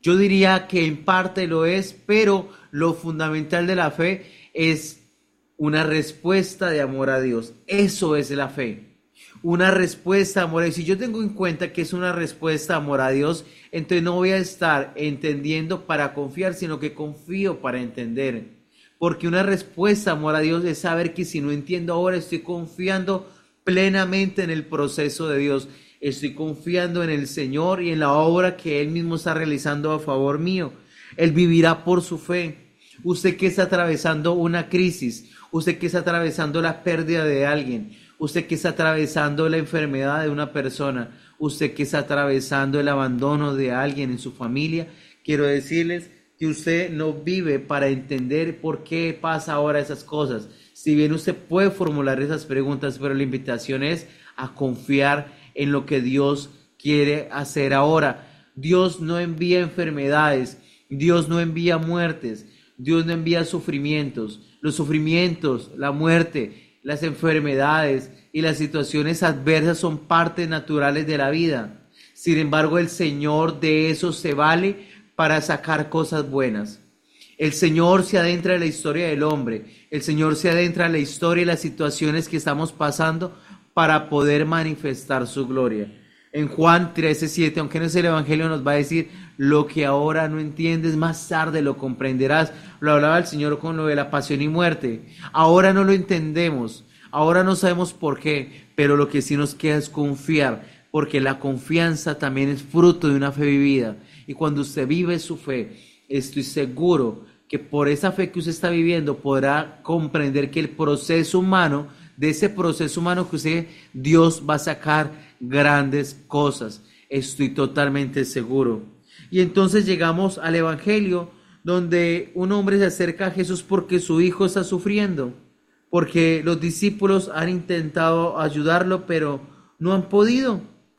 Yo diría que en parte lo es, pero lo fundamental de la fe es una respuesta de amor a Dios. Eso es la fe. Una respuesta de amor a Dios. Si yo tengo en cuenta que es una respuesta de amor a Dios, entonces no voy a estar entendiendo para confiar, sino que confío para entender. Porque una respuesta de amor a Dios es saber que si no entiendo ahora, estoy confiando plenamente en el proceso de Dios. Estoy confiando en el Señor y en la obra que Él mismo está realizando a favor mío. Él vivirá por su fe. Usted que está atravesando una crisis, usted que está atravesando la pérdida de alguien, usted que está atravesando la enfermedad de una persona, usted que está atravesando el abandono de alguien en su familia, quiero decirles que usted no vive para entender por qué pasa ahora esas cosas. Si bien usted puede formular esas preguntas, pero la invitación es a confiar en lo que Dios quiere hacer ahora. Dios no envía enfermedades, Dios no envía muertes, Dios no envía sufrimientos. Los sufrimientos, la muerte, las enfermedades y las situaciones adversas son partes naturales de la vida. Sin embargo, el Señor de eso se vale para sacar cosas buenas. El Señor se adentra en la historia del hombre. El Señor se adentra en la historia y las situaciones que estamos pasando para poder manifestar su gloria. En Juan 13:7, aunque no es el Evangelio, nos va a decir: lo que ahora no entiendes, más tarde lo comprenderás. Lo hablaba el Señor con lo de la pasión y muerte. Ahora no lo entendemos, ahora no sabemos por qué, pero lo que sí nos queda es confiar, porque la confianza también es fruto de una fe vivida. Y cuando usted vive su fe, estoy seguro que por esa fe que usted está viviendo podrá comprender que el proceso humano, de ese proceso humano que usted, Dios va a sacar grandes cosas. Estoy totalmente seguro. Y entonces llegamos al Evangelio, donde un hombre se acerca a Jesús porque su hijo está sufriendo, porque los discípulos han intentado ayudarlo, pero no han podido.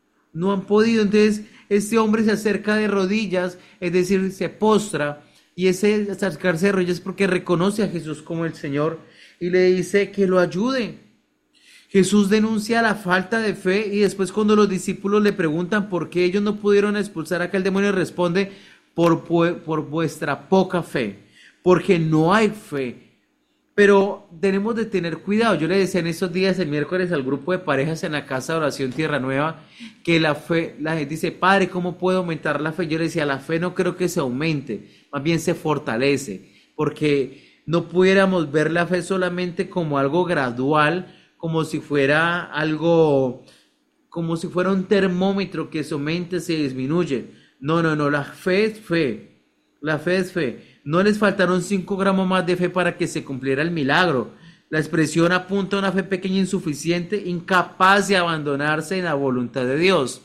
Entonces este hombre se acerca de rodillas, es decir, se postra, y ese acercarse de rodillas es porque reconoce a Jesús como el Señor y le dice que lo ayude. Jesús denuncia la falta de fe y después cuando los discípulos le preguntan por qué ellos no pudieron expulsar a aquel demonio, responde: por vuestra poca fe, porque no hay fe. Pero tenemos de tener cuidado. Yo le decía en estos días, el miércoles, al grupo de parejas en la casa de oración Tierra Nueva, que la fe, la gente dice: padre, ¿cómo puedo aumentar la fe? Yo le decía: la fe no creo que se aumente, más bien se fortalece, porque no pudiéramos ver la fe solamente como algo gradual, como si fuera algo, como si fuera un termómetro que se aumenta, se disminuye. No, la fe es fe, la fe es fe. No les faltaron 5 gramos más de fe para que se cumpliera el milagro. La expresión apunta a una fe pequeña, insuficiente, incapaz de abandonarse en la voluntad de Dios.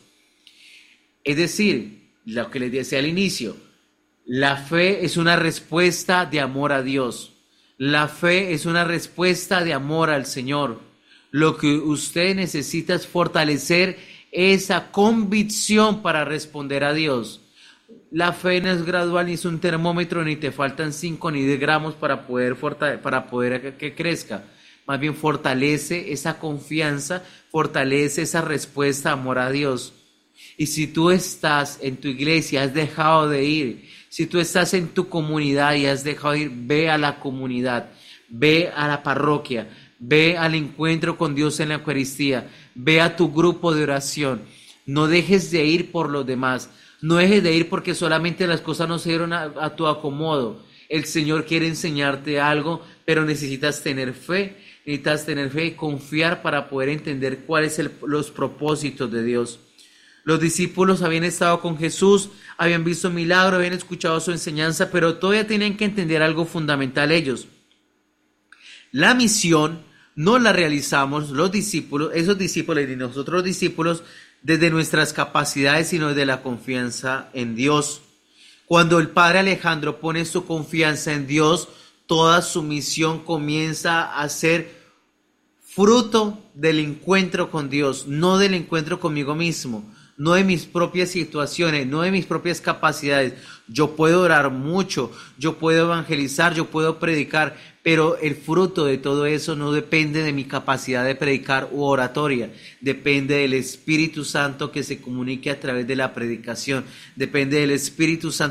Es decir, lo que les decía al inicio, la fe es una respuesta de amor a Dios. La fe es una respuesta de amor al Señor. Lo que usted necesita es fortalecer esa convicción para responder a Dios. La fe no es gradual, ni es un termómetro, ni te faltan 5 ni 10 gramos para poder que crezca. Más bien fortalece esa confianza, fortalece esa respuesta, amor a Dios. Y si tú estás en tu iglesia, has dejado de ir. Si tú estás en tu comunidad y has dejado de ir, ve a la comunidad, ve a la parroquia, ve al encuentro con Dios en la Eucaristía, ve a tu grupo de oración. No dejes de ir por los demás. No dejes de ir porque solamente las cosas no se dieron a tu acomodo. El Señor quiere enseñarte algo, pero necesitas tener fe y confiar para poder entender cuáles son los propósitos de Dios. Los discípulos habían estado con Jesús, habían visto milagros, habían escuchado su enseñanza, pero todavía tenían que entender algo fundamental ellos. La misión no la realizamos esos discípulos y nosotros los discípulos, desde nuestras capacidades, sino desde la confianza en Dios. Cuando el padre Alejandro pone su confianza en Dios, toda su misión comienza a ser fruto del encuentro con Dios, no del encuentro conmigo mismo, no de mis propias situaciones, no de mis propias capacidades. Yo puedo orar mucho, yo puedo evangelizar, yo puedo predicar, pero el fruto de todo eso no depende de mi capacidad de predicar u oratoria, depende del Espíritu Santo que se comunique a través de la predicación, depende del Espíritu Santo